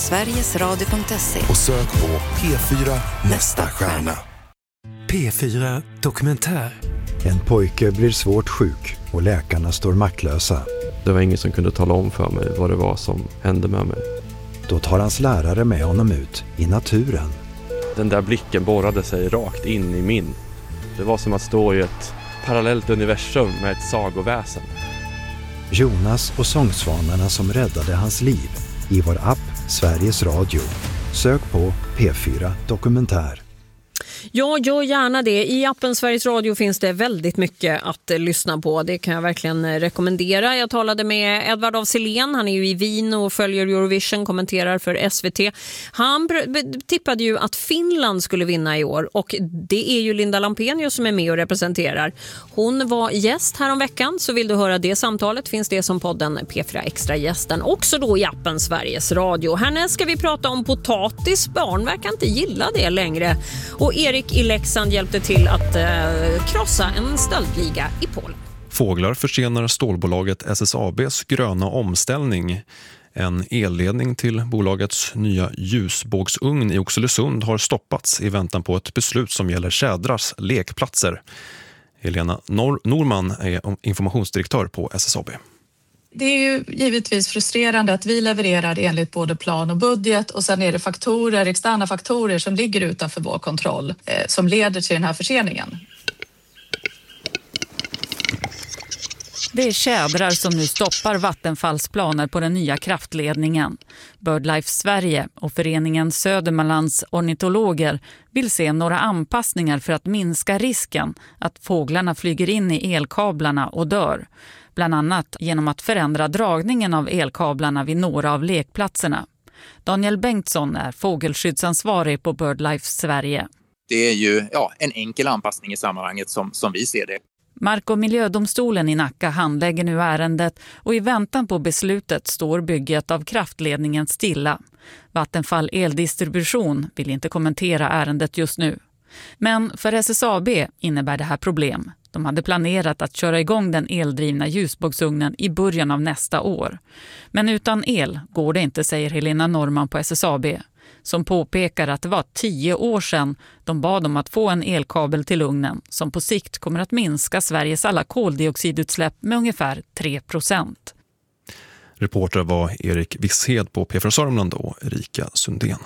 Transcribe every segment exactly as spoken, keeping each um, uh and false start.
sveriges radio punkt se och sök på P fyra Nästa stjärna. P fyra Dokumentär. En pojke blir svårt sjuk och läkarna står maktlösa. Det var ingen som kunde tala om för mig vad det var som hände med mig. Då tar hans lärare med honom ut i naturen. Den där blicken borrade sig rakt in i min. Det var som att stå i ett parallellt universum med ett sagoväsen. Jonas och sångsvanarna som räddade hans liv i vår app Sveriges Radio. Sök på P fyra Dokumentär. Ja, gör gärna det. I appen Sveriges Radio finns det väldigt mycket att eh, lyssna på. Det kan jag verkligen eh, rekommendera. Jag talade med Edvard af Sillén. Han är ju i Wien och följer Eurovision, kommenterar för S V T. Han tippade ju att Finland skulle vinna i år. Och det är ju Linda Lampenius som är med och representerar. Hon var gäst här om veckan. Så vill du höra det samtalet finns det som podden P fyra Extra gästen. Också då i appen Sveriges Radio. Härnäst ska vi prata om potatis. Barn verkar inte gilla det längre. Och Erik i Leksand hjälpte till att eh, krossa en stöldliga i Polen. Fåglar försenar stålbolaget S S A B:s gröna omställning. En elledning till bolagets nya ljusbågsugn i Oxelösund har stoppats i väntan på ett beslut som gäller Tjädras lekplatser. Helena Nor- Norman är informationsdirektör på S S A B. Det är ju givetvis frustrerande att vi levererar enligt både plan och budget och sen är det faktorer, externa faktorer som ligger utanför vår kontroll eh, som leder till den här förseningen. Det är Tjädrar som nu stoppar Vattenfalls planer på den nya kraftledningen. BirdLife Sverige och föreningen Södermanlands ornitologer vill se några anpassningar för att minska risken att fåglarna flyger in i elkablarna och dör. Bland annat genom att förändra dragningen av elkablarna vid några av lekplatserna. Daniel Bengtsson är fågelskyddsansvarig på BirdLife Sverige. Det är ju ja, en enkel anpassning i sammanhanget som, som vi ser det. Mark- och miljödomstolen i Nacka handlägger nu ärendet och i väntan på beslutet står bygget av kraftledningen stilla. Vattenfall Eldistribution vill inte kommentera ärendet just nu. Men för S S A B innebär det här problem. De hade planerat att köra igång den eldrivna ljusbågsugnen i början av nästa år. Men utan el går det inte, säger Helena Norman på S S A B. Som påpekar att det var tio år sedan de bad om att få en elkabel till ugnen som på sikt kommer att minska Sveriges alla koldioxidutsläpp med ungefär tre procent. Reporter var Erik Wisshed på P fyra Sörmland och Erika Sundén.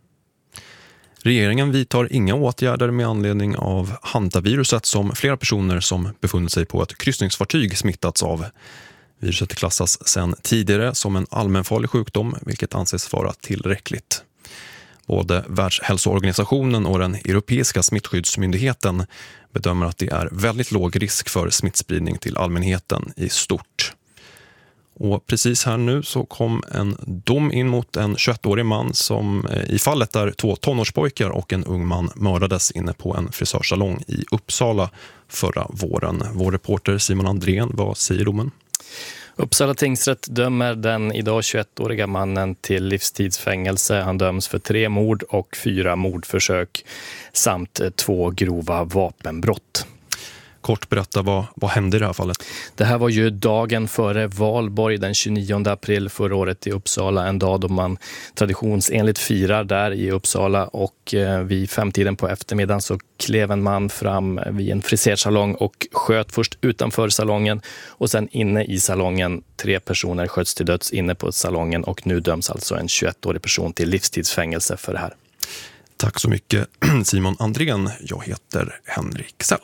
Regeringen vidtar inga åtgärder med anledning av hantaviruset som flera personer som befunnit sig på ett kryssningsfartyg smittats av. Viruset klassas sedan tidigare som en allmänfarlig sjukdom, vilket anses vara tillräckligt. Både Världshälsoorganisationen och den europeiska smittskyddsmyndigheten bedömer att det är väldigt låg risk för smittspridning till allmänheten i stort. Och precis här nu så kom en dom in mot en tjugoettårig man som i fallet där två tonårspojkar och en ung man mördades inne på en frisörsalong i Uppsala förra våren. Vår reporter Simon Andrén, vad säger domen? Uppsala tingsrätt dömer den idag tjugoettåriga mannen till livstidsfängelse. Han döms för tre mord och fyra mordförsök samt två grova vapenbrott. Kort berätta, vad, vad hände i det här fallet? Det här var ju dagen före valborg den tjugonionde april förra året i Uppsala. En dag då man traditionsenligt firar där i Uppsala. Och eh, vid femtiden på eftermiddagen så klev en man fram vid en frisersalong och sköt först utanför salongen och sen inne i salongen. Tre personer sköts till döds inne på salongen och nu döms alltså en tjugoettårig person till livstidsfängelse för det här. Tack så mycket Simon Andrén. Jag heter Henrik Sell.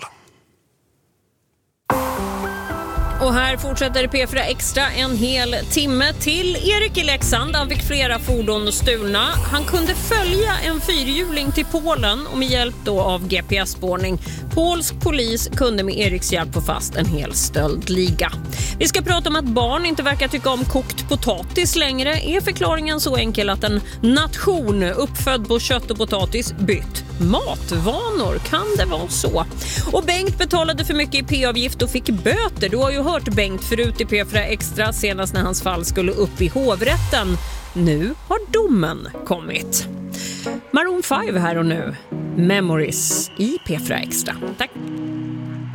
Och här fortsätter P fyra Extra en hel timme till. Erik i Leksand, han fick flera fordon stulna. Han kunde följa en fyrhjuling till Polen och med hjälp då av G P S-spårning. Polsk polis kunde med Eriks hjälp få fast en hel stöldliga. Vi ska prata om att barn inte verkar tycka om kokt potatis längre. Är förklaringen så enkel att en nation uppfödd på kött och potatis bytt matvanor? Kan det vara så? Och Bengt betalade för mycket i P-avgift och fick böter. Du har ju hört Bengt förut i P fyra Extra senast när hans fall skulle upp i hovrätten. Nu har domen kommit. Maroon fem här och nu. Memories i P fyra Extra. Tack.